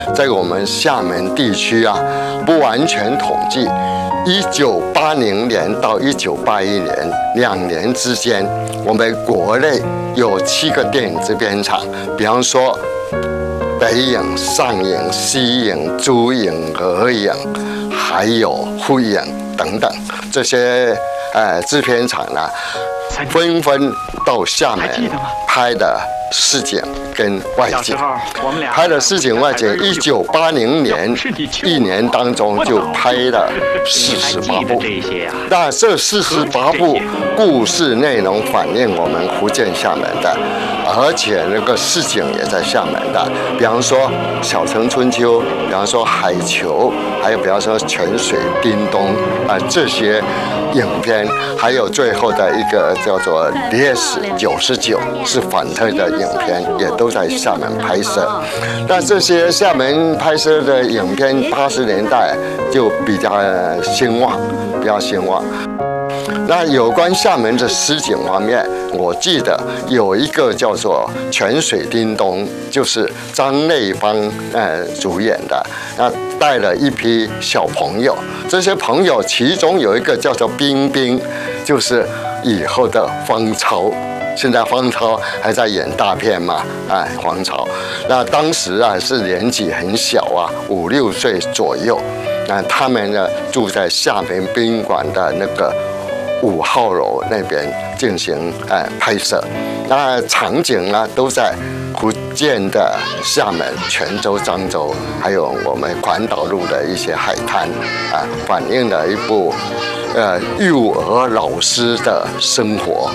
在我们厦门地区啊，不完全统计，1980年到1981年2年之间，我们国内有7个电影制片厂，比方说北影、上影、西影、珠影、俄影，还有沪影等等这些制片厂呢，纷纷到厦门拍的市井跟外景，拍的市井外景，1980年1年当中就拍了48部。那这48部故事内容反映我们福建厦门的，而且那个市井也在厦门的，比方说《小城春秋》，比方说《海球》，还有比方说《泉水叮咚》这些影片，还有最后的一个叫做《烈士99》是反特的影片，也都在厦门拍摄。那这些厦门拍摄的影片，80年代就比较兴旺，比较兴旺。那有关厦门的市井方面，我记得有一个叫做《泉水叮咚》，就是张内芳主演的，那带了一批小朋友，这些朋友其中有一个叫做冰冰，就是以后的方超。现在方超还在演大片嘛？方超，那当时啊是年纪很小啊，5、6岁左右。那他们呢住在厦门宾馆的那个5号楼那边进行拍摄。那场景呢都在福建的厦门、泉州、漳州，还有我们环岛路的一些海滩反映了一部幼儿老师的生活。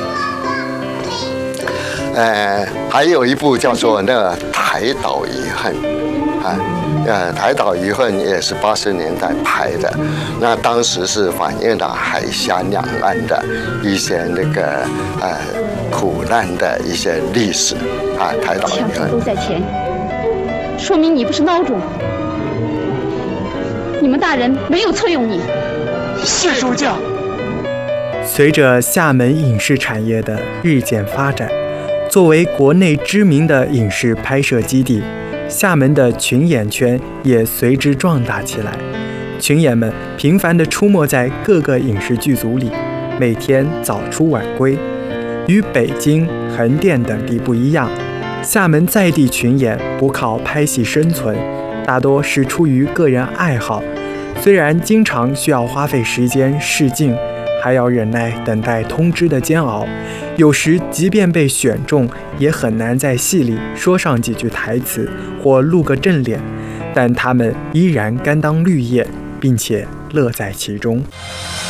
还有一部叫做那个《台岛遗恨》《台岛遗恨》也是80年代拍的，那当时是反映了海峡两岸的一些那个苦难的一些历史台岛遗恨》 都在前，说明你不是孬种，你们大人没有错用你。 是主教。 随着厦门影视产业的日渐发展，作为国内知名的影视拍摄基地，厦门的群演圈也随之壮大起来。群演们频繁地出没在各个影视剧组里，每天早出晚归。与北京、横店等地不一样，厦门在地群演不靠拍戏生存，大多是出于个人爱好。虽然经常需要花费时间试镜，还要忍耐等待通知的煎熬，有时即便被选中，也很难在戏里说上几句台词或露个正脸，但他们依然甘当绿叶，并且乐在其中。